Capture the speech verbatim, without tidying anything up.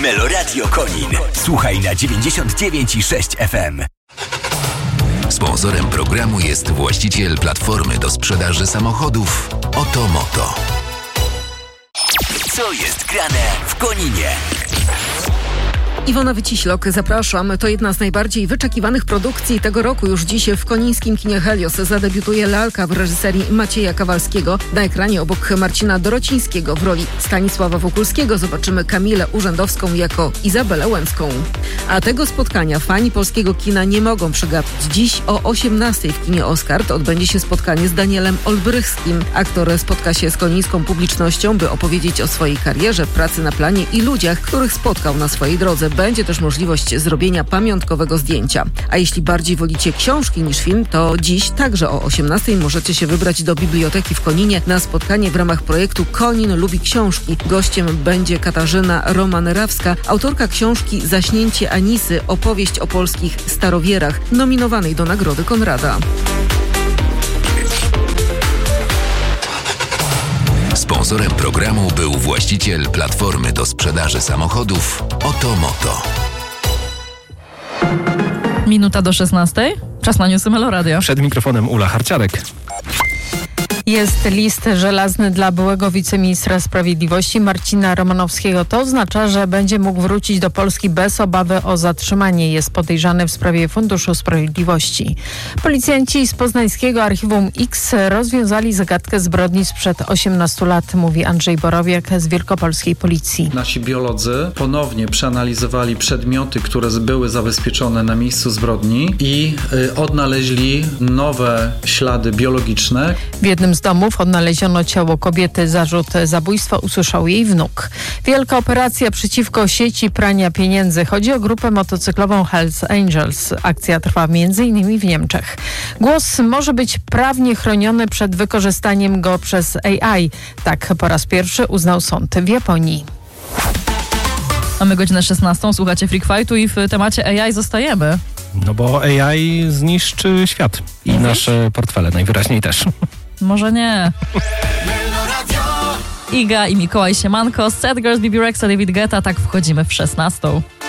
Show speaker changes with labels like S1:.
S1: Meloradio Konin. Słuchaj na dziewięćdziesiąt dziewięć i sześć F M.
S2: Sponsorem programu jest właściciel platformy do sprzedaży samochodów Oto Moto.
S1: Co jest grane w Koninie?
S3: Iwona Wyciślok, zapraszam. To jedna z najbardziej wyczekiwanych produkcji tego roku. Już dziś w konińskim kinie Helios zadebiutuje Lalka w reżyserii Macieja Kawalskiego. Na ekranie obok Marcina Dorocińskiego w roli Stanisława Wokulskiego zobaczymy Kamilę Urzędowską jako Izabelę Łęcką. A tego spotkania fani polskiego kina nie mogą przegapić. Dziś o osiemnastej w kinie Oskard odbędzie się spotkanie z Danielem Olbrychskim. Aktor spotka się z konińską publicznością, by opowiedzieć o swojej karierze, pracy na planie i ludziach, których spotkał na swojej drodze. Będzie też możliwość zrobienia pamiątkowego zdjęcia. A jeśli bardziej wolicie książki niż film, to dziś także o osiemnastej możecie się wybrać do biblioteki w Koninie na spotkanie w ramach projektu Konin lubi książki. Gościem będzie Katarzyna Roman-Rawska, autorka książki Zaśnięcie Anisy, opowieść o polskich starowierach, nominowanej do Nagrody Konrada.
S2: Sponsorem programu był właściciel platformy do sprzedaży samochodów Oto Moto.
S4: Minuta do szesnastej. Czas na newsy Meloradia.
S5: Przed mikrofonem Ula Harciarek.
S6: Jest list żelazny dla byłego wiceministra sprawiedliwości Marcina Romanowskiego. To oznacza, że będzie mógł wrócić do Polski bez obawy o zatrzymanie. Jest podejrzany w sprawie Funduszu Sprawiedliwości. Policjanci z poznańskiego Archiwum X rozwiązali zagadkę zbrodni sprzed osiemnastu lat, mówi Andrzej Borowiak z Wielkopolskiej Policji.
S7: Nasi biolodzy ponownie przeanalizowali przedmioty, które były zabezpieczone na miejscu zbrodni i y, odnaleźli nowe ślady biologiczne.
S6: W jednym z domów odnaleziono ciało kobiety. Zarzut zabójstwa usłyszał jej wnuk. Wielka operacja przeciwko sieci prania pieniędzy. Chodzi o grupę motocyklową Hells Angels. Akcja trwa między innymi w Niemczech. Głos może być prawnie chroniony przed wykorzystaniem go przez A I. Tak po raz pierwszy uznał sąd w Japonii.
S4: Mamy godzinę szesnastą, słuchacie Freak Fightu i w temacie A I zostajemy.
S5: No bo A I zniszczy świat i nasze portfele najwyraźniej też.
S4: Może nie. Iga i Mikołaj Siemanko, Sad Girls, B B Rexa, David Guetta, tak wchodzimy w szesnastą.